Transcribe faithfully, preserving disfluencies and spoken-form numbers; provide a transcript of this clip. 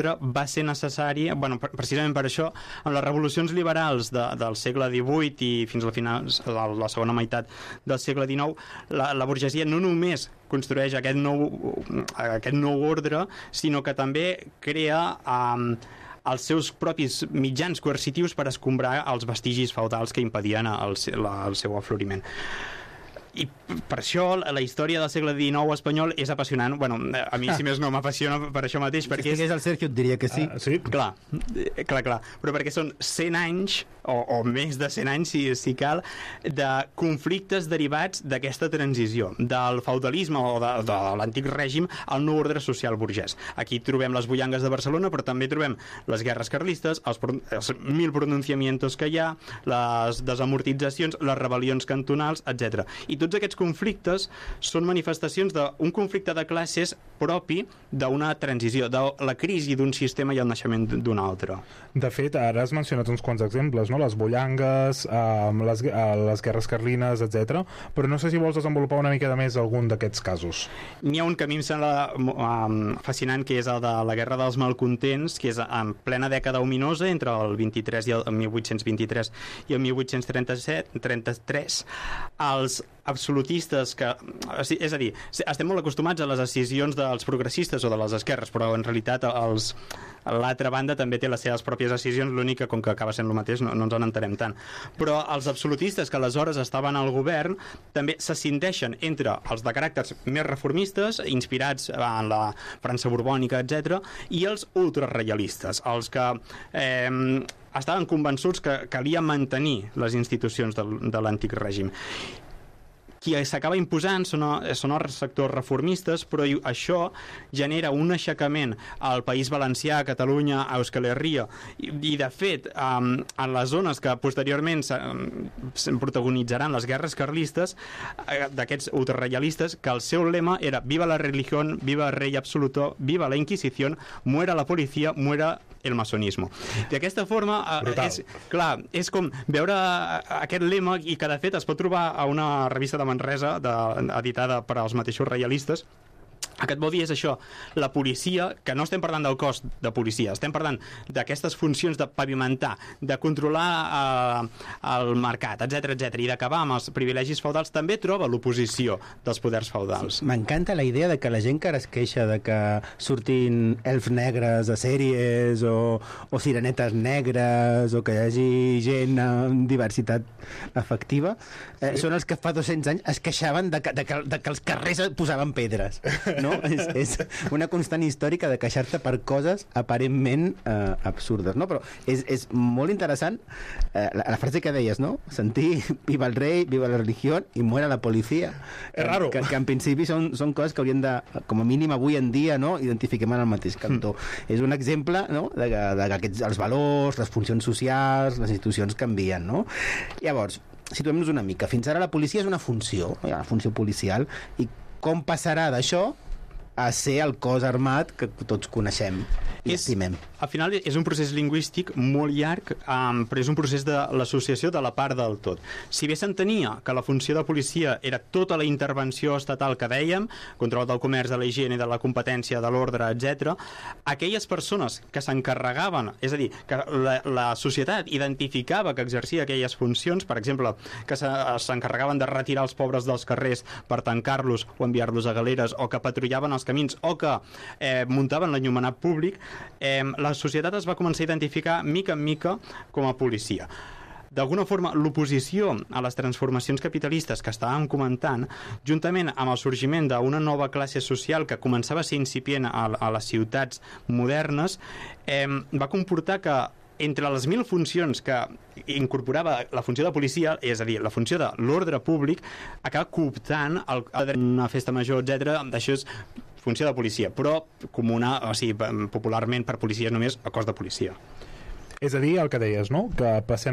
va ser necessari, bueno, precisament per això, amb les revolucions liberals de, del segle divuit i fins a la, final, la, la segona meitat del segle dinou, la, la burgesia no només construeix aquest nou, aquest nou ordre, sinó que també crea um, els seus propis mitjans coercitius per escombrar els vestigis feudals que impedien el, la, el seu afloriment. I per això la història del segle dinou espanyol és apassionant. Bueno, a mi, si més no, m'apassiona per això mateix, perquè si estigués el Sergio et diria que sí. Uh, sí. Clar, clar, clar. Però perquè són cent anys, o, o més de cent anys, si, si cal, de conflictes derivats d'aquesta transició, del feudalisme o de, de l'antic règim al nou ordre social burgès. Aquí trobem les bullangues de Barcelona, però també trobem les guerres carlistes, els, els mil pronunciamientos que hi ha, les desamortitzacions, les rebel·lions cantonals, etcètera. I tots aquests conflictes són manifestacions d'un conflicte de classes propi d'una transició, de la crisi d'un sistema i el naixement d'un altre. De fet, ara has mencionat uns quants exemples, no? Les bullangues, eh, les, eh, les guerres carlines, etcètera. Però no sé si vols desenvolupar una mica de més algun d'aquests casos. N'hi ha un que a mi em sembla um, fascinant, que és el de la Guerra dels Malcontents, que és en plena dècada ominosa, entre el vint-i-tres i el mil vuit-cents vint-i-tres i el mil vuit-cents trenta-set, trenta-tres, els absolutistes que... És a dir, estem molt acostumats a les decisions dels progressistes o de les esquerres, però en realitat els, l'altra banda també té les seves pròpies decisions, l'únic que com que acaba sent el mateix no, no ens en entenem tant. Però els absolutistes que aleshores estaven al govern també se cindeixen entre els de caràcters més reformistes, inspirats en la França borbònica, etcètera, i els ultrareialistes, els que eh, estaven convençuts que calia mantenir les institucions del, de l'antic règim. Qui s'acaba imposant són, són els sectors reformistes, però això genera un aixecament al País Valencià, a Catalunya, a Euskal Herria, i, i de fet, um, en les zones que posteriorment um, protagonitzaran les guerres carlistes, uh, d'aquests ultrareialistes, que el seu lema era «Viva la religión, viva el rey absoluto, viva la Inquisición, muera la policía, muera el masonismo». D'aquesta forma, uh, és, clar, és com veure aquest lema i que de fet es pot trobar a una revista de Manresa, de, editada per als mateixos reialistes. El que et vol dir és això, la policia, que no estem parlant del cos de policia, estem parlant d'aquestes funcions de pavimentar, de controlar eh, el mercat, etcètera, etcètera, i d'acabar amb els privilegis feudals, també troba l'oposició dels poders feudals. M'encanta la idea de que la gent que ara es queixa de que surtin elfs negres a sèries o, o sirenetes negres o que hi hagi gent amb diversitat afectiva, eh, sí. Són els que fa dos-cents anys es queixaven de que, de que, de que els carrers posaven pedres, no? És, és una constant històrica de queixar-te per coses aparentment eh, absurdes, no? Però és, és molt interessant eh, la, la frase que deies, no? Sentir viva el rei, viva la religió i muera la policia. És raro. Que, que en principi són, són coses que haurien de, com a mínim avui en dia, no? Identifiquem en el mateix cantó. Mm. És un exemple, no? De que, de que aquests, els valors, les funcions socials, les institucions canvien, no? Llavors, situem-nos una mica. Fins ara la policia és una funció, no? Hi ha una funció policial, i com passarà d'això a ser el cos armat que tots coneixem i és, estimem. Al final és un procés lingüístic molt llarg, um, però és un procés de l'associació de la part del tot. Si bé s'entenia que la funció de policia era tota la intervenció estatal que dèiem, control del comerç, de la higiene, de la competència, de l'ordre, etcètera, aquelles persones que s'encarregaven, és a dir, que la, la societat identificava que exercia aquelles funcions, per exemple, que s'encarregaven de retirar els pobres dels carrers per tancar-los o enviar-los a galeres, o que patrullaven els camins, o que eh, muntaven l'enllumenat públic, eh, la societat es va començar a identificar mica en mica com a policia. D'alguna forma, l'oposició a les transformacions capitalistes que estàvem comentant, juntament amb el sorgiment d'una nova classe social que començava a ser incipient a, a les ciutats modernes, eh, va comportar que entre les mil funcions que incorporava la funció de policia, és a dir, la funció de l'ordre públic, acaba cooptant el, una festa major, etcètera. Això és funció de policia, però com una, o sigui, popularment per policia només el cos de policia. És a dir, el que deies, no? Que passem